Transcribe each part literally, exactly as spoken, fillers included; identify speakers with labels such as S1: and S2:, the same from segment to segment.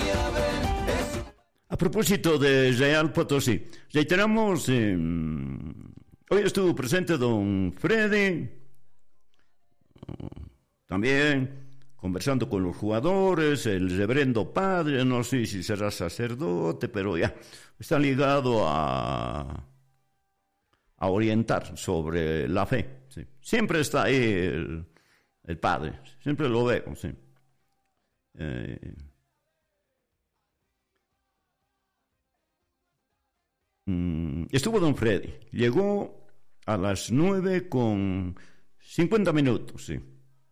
S1: A propósito de Real Potosí, reiteramos, eh, hoy estuvo presente don Freddy, también conversando con los jugadores, el reverendo padre, no sé si será sacerdote, pero ya está ligado a, a orientar sobre la fe. Sí. Siempre está ahí el, el padre, siempre lo veo, sí. Eh, Estuvo don Freddy, llegó a las nueve con cincuenta minutos, sí.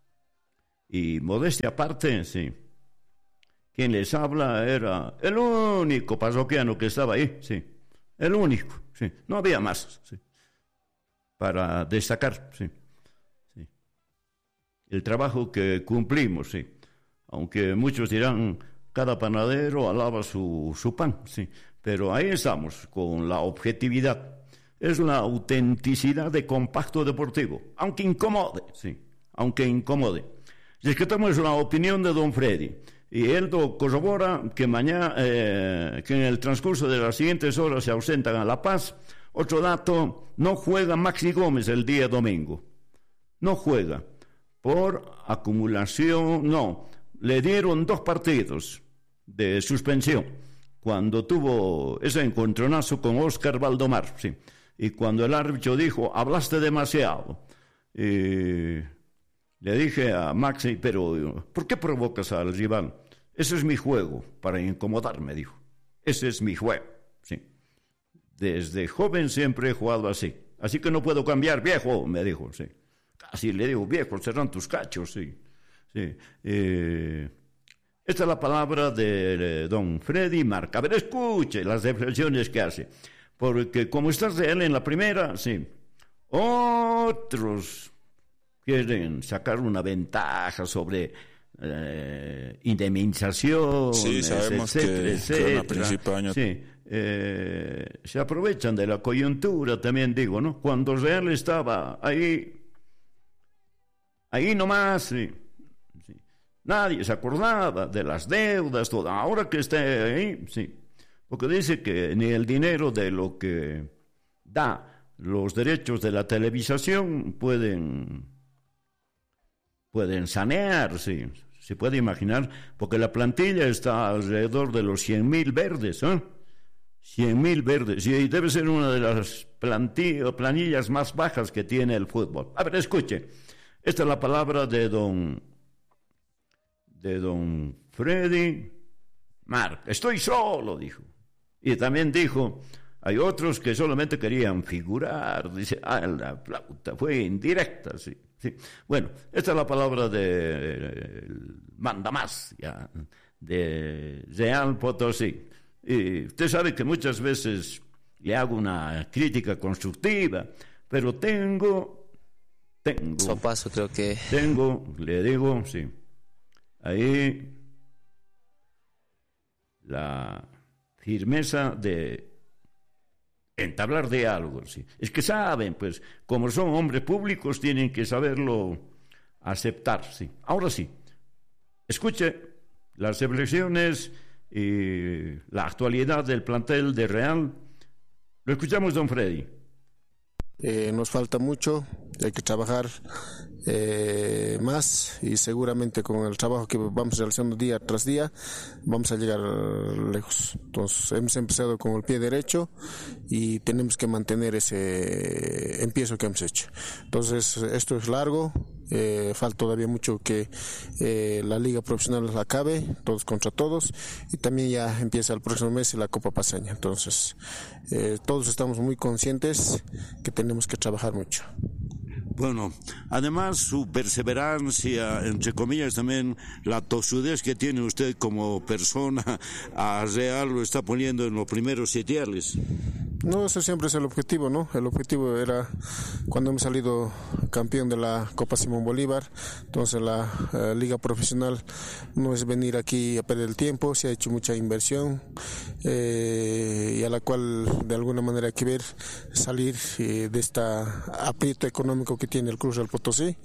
S1: Y modestia aparte, sí. Quien les habla era el único parroquiano que estaba ahí, sí. El único, sí. No había más, sí. Para destacar, sí. Sí. El trabajo que cumplimos, sí. Aunque muchos dirán, cada panadero alaba su, su pan, sí. Pero ahí estamos, con la objetividad. Es la autenticidad de Compacto Deportivo, aunque incomode, sí, aunque incomode. Respetamos la opinión de don Freddy, y él corrobora que mañana, eh, que en el transcurso de las siguientes horas se ausentan a La Paz. Otro dato, no juega Maxi Gómez el día domingo. No juega, por acumulación, no, le dieron dos partidos de suspensión. Cuando tuvo ese encontronazo con Óscar Valdomar, sí, y cuando el árbitro dijo, hablaste demasiado, eh, le dije a Maxi, pero ¿por qué provocas al rival? Ese es mi juego, para incomodarme, dijo. Ese es mi juego, sí. Desde joven siempre he jugado así, así que no puedo cambiar, viejo, me dijo, sí. Casi le digo, viejo, serán tus cachos, sí. Sí, eh... Esta es la palabra de eh, don Freddy Marca. A ver, escuche las reflexiones que hace. Porque como está él en la primera, sí. Otros quieren sacar una ventaja sobre eh, indemnización,
S2: sí, sabemos
S1: etcétera,
S2: que,
S1: etcétera.
S2: que principio de año...
S1: Sí, eh, se aprovechan de la coyuntura, también digo, ¿no? Cuando Real estaba ahí, ahí nomás, sí. Nadie se acordaba de las deudas, todo. Ahora que está ahí, sí. Porque dice que ni el dinero de lo que da los derechos de la televisación pueden, pueden sanear, sí. Se puede imaginar, porque la plantilla está alrededor de los cien mil verdes, ¿eh? cien mil verdes. Y debe ser una de las plantillas, planillas más bajas que tiene el fútbol. A ver, escuche. Esta es la palabra de don... de don Freddy Marc. Estoy solo, dijo. Y también dijo, hay otros que solamente querían figurar. Dice, ah, la flauta fue indirecta, sí, sí. Bueno, esta es la palabra de eh, manda más, ya, de Real Potosí. Y usted sabe que muchas veces le hago una crítica constructiva, pero tengo, tengo,
S3: paso a paso creo que...
S1: Tengo, le digo, sí. Ahí la firmeza de entablar diálogo, sí. Es que saben, pues, como son hombres públicos, tienen que saberlo aceptar, sí. Ahora sí, escuche las reflexiones y la actualidad del plantel de Real. Lo escuchamos, don Freddy.
S4: Eh, nos falta mucho, hay que trabajar eh, más y seguramente con el trabajo que vamos realizando día tras día vamos a llegar lejos. Entonces hemos empezado con el pie derecho y tenemos que mantener ese empiezo que hemos hecho. Entonces esto es largo, eh, falta todavía mucho que eh, la liga profesional acabe, todos contra todos, y también ya empieza el próximo mes la Copa Paceña. Entonces eh, todos estamos muy conscientes que tenemos que trabajar mucho.
S5: Bueno, además su perseverancia, entre comillas también la tosudez que tiene usted como persona a Real lo está poniendo en los primeros sitiales.
S4: No, ese siempre es el objetivo, ¿no? El objetivo era cuando hemos salido campeón de la Copa Simón Bolívar. Entonces la eh, liga profesional no es venir aquí a perder el tiempo, se ha hecho mucha inversión eh, y a la cual de alguna manera hay que ver salir eh, de este aprieto económico que tiene el Cruz del Potosí.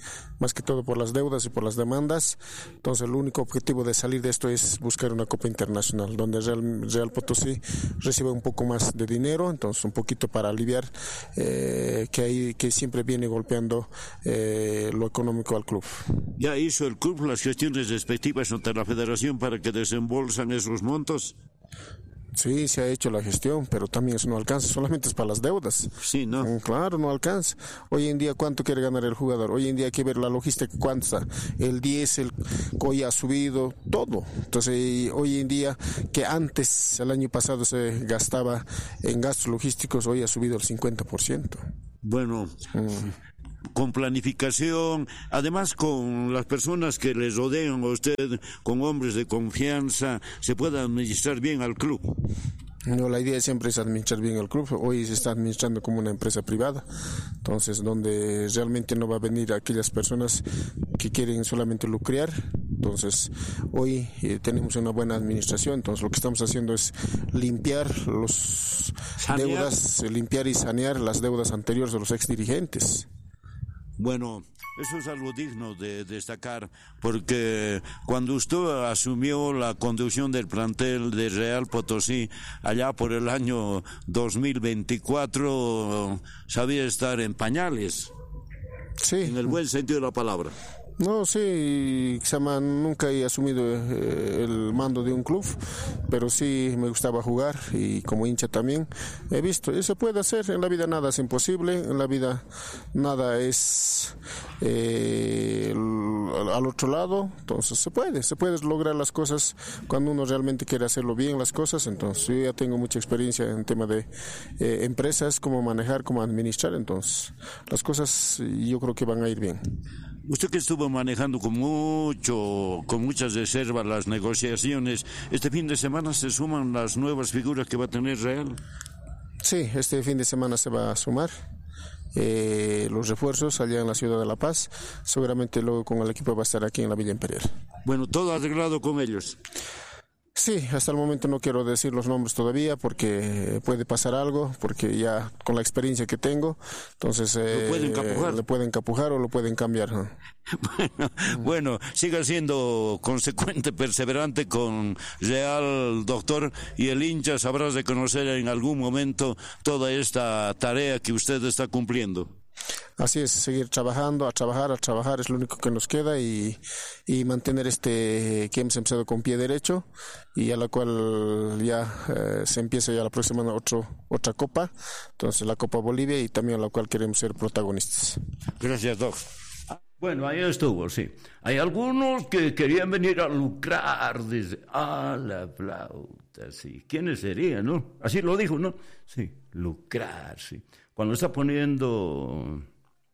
S4: más que todo por las deudas y por las demandas. Entonces el único objetivo de salir de esto es buscar una Copa Internacional, donde Real, Real Potosí reciba un poco más de dinero, entonces un poquito para aliviar eh, que, hay, que siempre viene golpeando eh, lo económico al club.
S5: ¿Ya hizo el club las gestiones respectivas ante la federación para que desembolsan esos montos?
S4: Sí, se ha hecho la gestión, pero también eso no alcanza, solamente es para las deudas.
S5: Sí, ¿no?
S4: Claro, no alcanza. Hoy en día, ¿cuánto quiere ganar el jugador? Hoy en día hay que ver la logística, cuánto está. El diésel, hoy ha subido, todo. Entonces, hoy en día, que antes, el año pasado se gastaba en gastos logísticos, hoy ha subido el cincuenta por ciento.
S5: Bueno... Mm. Con planificación, además con las personas que les rodean a usted, con hombres de confianza, se puede administrar bien al club.
S4: No, la idea siempre es administrar bien el club. Hoy se está administrando como una empresa privada, entonces donde realmente no va a venir aquellas personas que quieren solamente lucrar. Entonces hoy eh, tenemos una buena administración, entonces lo que estamos haciendo es limpiar los sanear. deudas, limpiar y sanear las deudas anteriores de los exdirigentes.
S5: Bueno, eso es algo digno de destacar, porque cuando usted asumió la conducción del plantel de Real Potosí, allá por el año dos mil veinticuatro, sabía estar en pañales.
S4: Sí.
S5: En el buen sentido de la palabra.
S4: No, sí, Xamán, nunca he asumido eh, el mando de un club, pero sí me gustaba jugar y como hincha también he visto, eso puede hacer, en la vida nada es imposible, en la vida nada es eh, al otro lado, entonces se puede, se puede lograr las cosas cuando uno realmente quiere hacerlo bien las cosas, entonces yo ya tengo mucha experiencia en tema de eh, empresas, cómo manejar, cómo administrar, entonces las cosas yo creo que van a ir bien.
S5: Usted que estuvo manejando con mucho, con muchas reservas las negociaciones, ¿este fin de semana se suman las nuevas figuras que va a tener Real?
S4: Sí, este fin de semana se va a sumar eh, los refuerzos allá en la ciudad de La Paz. Seguramente luego con el equipo va a estar aquí en la Villa Imperial.
S5: Bueno, ¿todo arreglado con ellos?
S4: Sí, hasta el momento no quiero decir los nombres todavía porque puede pasar algo, porque ya con la experiencia que tengo, entonces eh,
S5: ¿Lo pueden encapujar?
S4: le pueden encapujar o lo pueden cambiar. ¿No?
S5: Bueno, bueno, siga siendo consecuente, perseverante con Real, doctor, y el hincha sabrá reconocer en algún momento toda esta tarea que usted está cumpliendo.
S4: Así es, seguir trabajando, a trabajar, a trabajar es lo único que nos queda y, y mantener este que hemos empezado con pie derecho y a la cual ya eh, se empieza ya la próxima otro, otra copa, entonces la Copa Bolivia y también a la cual queremos ser protagonistas.
S5: Gracias, Doc.
S1: Bueno, ahí estuvo, sí. Hay algunos que querían venir a lucrar, dice, a la flauta, sí. ¿Quiénes serían, no? Así lo dijo, ¿no? Sí, lucrar, sí. Cuando está poniendo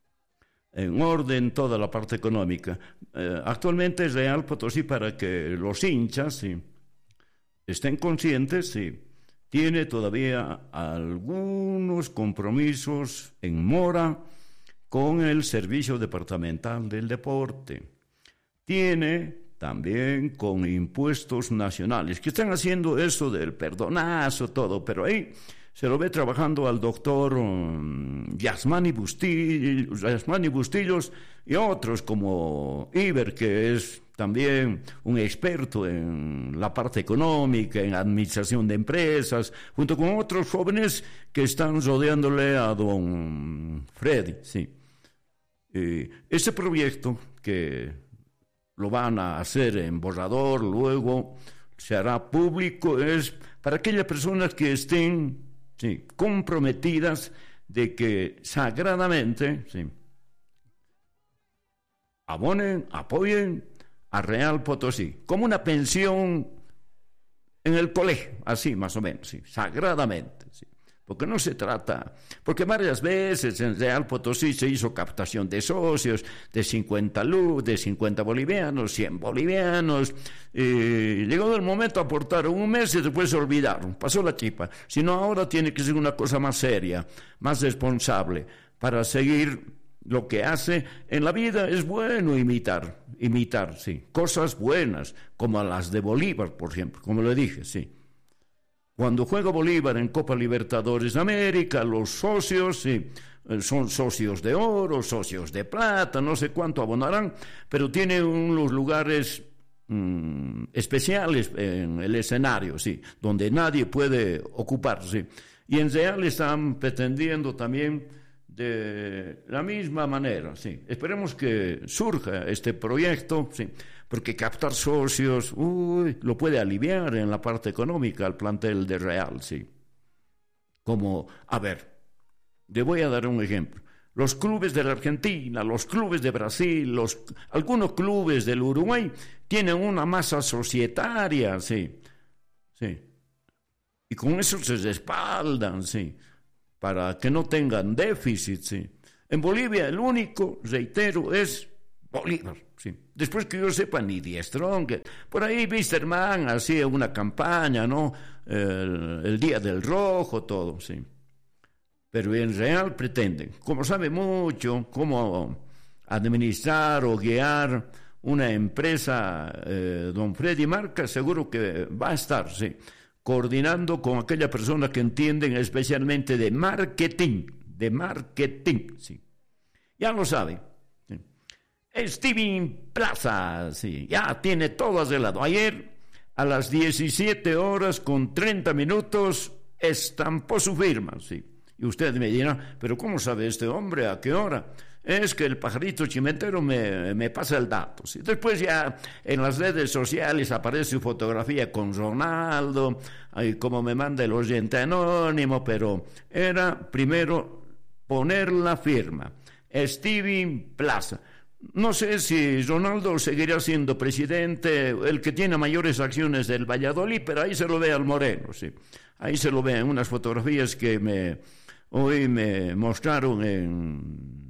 S1: en orden toda la parte económica. Eh, actualmente es Real Potosí, para que los hinchas sí, estén conscientes, sí, tiene todavía algunos compromisos en mora con el Servicio Departamental del Deporte. Tiene también con impuestos nacionales, que están haciendo eso del perdonazo, todo, pero ahí se lo ve trabajando al doctor um, Yasmani Bustillos, Yasmani Bustillos y otros como Iber, que es también un experto en la parte económica, en administración de empresas, junto con otros jóvenes que están rodeándole a don Freddy. Sí. Eh, ese proyecto que lo van a hacer en borrador, luego se hará público, es para aquellas personas que estén sí, comprometidas de que sagradamente sí, abonen, apoyen a Real Potosí, como una pensión en el colegio, así más o menos, sí, sagradamente, sí. Porque no se trata, porque varias veces en Real Potosí se hizo captación de socios de cincuenta luz, de cincuenta bolivianos, cien bolivianos, y llegó el momento aportaron un mes y después se olvidaron, pasó la chipa. Sino ahora tiene que ser una cosa más seria, más responsable, para seguir lo que hace en la vida. Es bueno imitar, imitar, sí, cosas buenas, como las de Bolívar, por ejemplo, como le dije, sí. Cuando juega Bolívar en Copa Libertadores de América, los socios sí, son socios de oro, socios de plata, no sé cuánto abonarán, pero tiene unos lugares mmm, especiales en el escenario, sí, donde nadie puede ocuparse. Y en Real están pretendiendo también de la misma manera, sí. Esperemos que surja este proyecto, sí, porque captar socios, uy, lo puede aliviar en la parte económica al plantel de Real, sí. Como, a ver, le voy a dar un ejemplo. Los clubes de la Argentina, los clubes de Brasil, los, algunos clubes del Uruguay tienen una masa societaria, sí, sí. Y con eso se respaldan, sí, para que no tengan déficit, sí. En Bolivia el único, reitero, es Bolívar, sí. Después que yo sepa, ni Die Strong. Por ahí Wisterman hacía una campaña, ¿no? El, el Día del Rojo, todo, sí. Pero en Real pretenden, como sabe mucho cómo administrar o guiar una empresa, eh, don Freddy Marca, seguro que va a estar, sí, coordinando con aquella persona que entienden especialmente de marketing, de marketing, sí. Ya lo saben. Sí. Steven Plaza, sí, ya tiene todo arreglado. Ayer, a las diecisiete horas con treinta minutos, estampó su firma, sí. Y usted me dirá, ¿pero cómo sabe este hombre? ¿A qué hora? Es que el pajarito chimentero me, me pasa el dato, ¿sí? Después ya en las redes sociales aparece su fotografía con Ronaldo, ahí como me manda el oyente anónimo, pero era primero poner la firma. Steven Plaza. No sé si Ronaldo seguirá siendo presidente, el que tiene mayores acciones del Valladolid, pero ahí se lo ve al Moreno, sí. Ahí se lo ve en unas fotografías que me hoy me mostraron en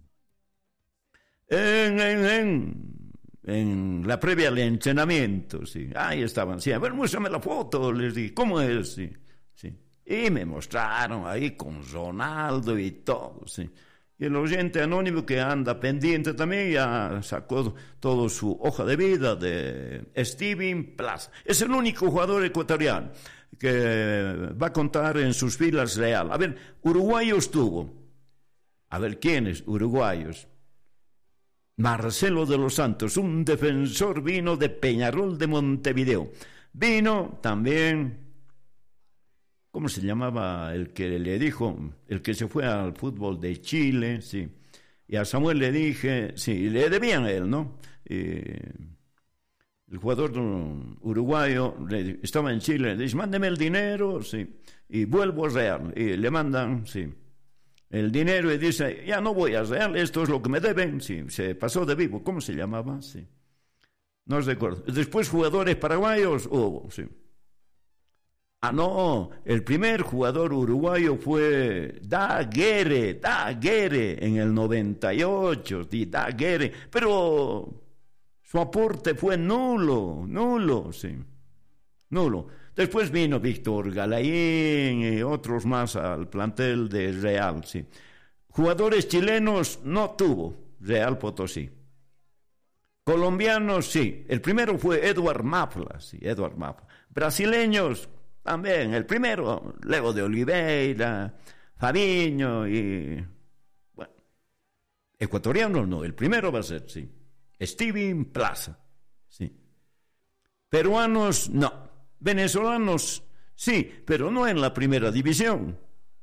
S1: En, en, en, en la previa al entrenamiento, sí. Ahí estaban, sí. A ver, muéstrame la foto, les dije, ¿cómo es? Sí, sí. Y me mostraron ahí con Ronaldo y todo, sí. Y el oyente anónimo que anda pendiente también ya sacó todo su hoja de vida de Steven Plaza. Es el único jugador ecuatoriano que va a contar en sus filas Real. A ver, uruguayos tuvo. A ver, ¿quiénes? Uruguayos. Marcelo de los Santos, un defensor, vino de Peñarol de Montevideo. Vino también, ¿cómo se llamaba el que le dijo? El que se fue al fútbol de Chile, sí. Y a Samuel le dije, sí, le debían a él, ¿no? Eh, el jugador uruguayo le, estaba en Chile, le dice, mándeme el dinero, sí, y vuelvo a Real. Y le mandan, sí, el dinero y dice, ya no voy a Real, esto es lo que me deben. Sí, se pasó de vivo. ¿Cómo se llamaba? Sí. No recuerdo. Después jugadores paraguayos hubo, sí. Ah, no, el primer jugador uruguayo fue Daguerre, Daguerre en el noventa y ocho, sí, Daguerre, pero su aporte fue nulo, nulo, sí, nulo. Después vino Víctor Galaín y otros más al plantel de Real, sí. Jugadores chilenos no tuvo Real Potosí. Colombianos, sí. El primero fue Edward Mafla, sí, Edward Mafla. Brasileños, también. El primero, Leo de Oliveira, Fabinho y... Bueno, ecuatorianos no, el primero va a ser, sí. Steven Plaza, sí. Peruanos, no. Venezolanos, sí, pero no en la primera división.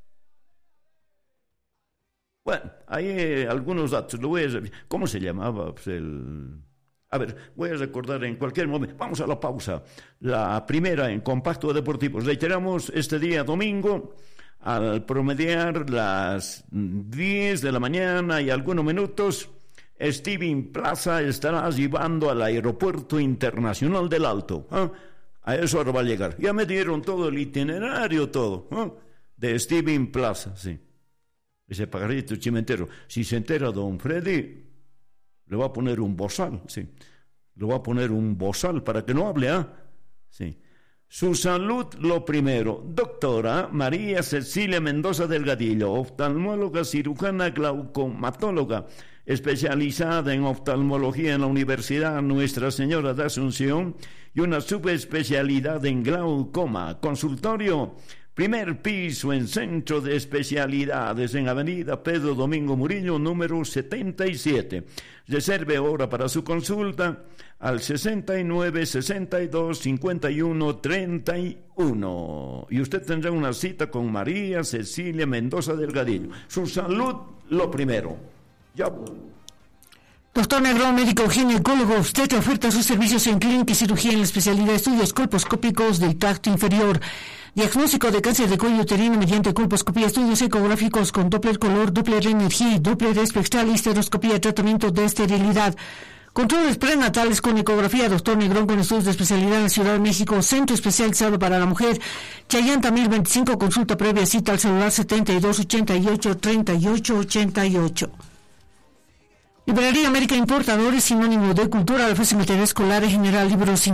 S1: Bueno, hay algunos datos. Lo voy a... ¿Cómo se llamaba? Pues el... A ver, voy a recordar en cualquier momento. Vamos a la pausa. La primera en Compacto Deportivo. Reiteramos este día domingo, al promediar las diez de la mañana y algunos minutos, Steven Plaza estará llevando al Aeropuerto Internacional del Alto. ¿eh? A eso ahora va a llegar. Ya me dieron todo el itinerario, todo, ¿eh? de Steven Plaza, sí. Ese pajarito chimentero. Si se entera don Freddy, le va a poner un bozal, sí. Le va a poner un bozal para que no hable, ¿ah? ¿eh? Sí. Su salud, lo primero. Doctora María Cecilia Mendoza Delgadillo, oftalmóloga, cirujana, glaucomatóloga, especializada en oftalmología en la Universidad Nuestra Señora de Asunción y una subespecialidad en glaucoma. Consultorio Primer piso en Centro de Especialidades en Avenida Pedro Domingo Murillo, número setenta y siete. Reserve ahora para su consulta al sesenta y nueve, sesenta y dos, cincuenta y uno, treinta y uno. Y usted tendrá una cita con María Cecilia Mendoza Delgadillo. Su salud, lo primero. Ya.
S2: Doctor Negrón, médico ginecólogo, usted oferta sus servicios en clínica y cirugía en la especialidad de estudios colposcópicos del tracto inferior. Diagnóstico de cáncer de cuello uterino mediante colposcopía, estudios ecográficos con Doppler color, Doppler energía, Doppler espectral y estereoscopía, tratamiento de esterilidad. Controles prenatales con ecografía, doctor Negrón, con estudios de especialidad en la Ciudad de México, Centro Especializado para la Mujer, Chayanta mil veinticinco, consulta previa, cita al celular setenta y dos, ochenta y ocho, treinta y ocho, ochenta y ocho. Librería América Importadores, sinónimo de cultura, ofrece material escolar en general, libros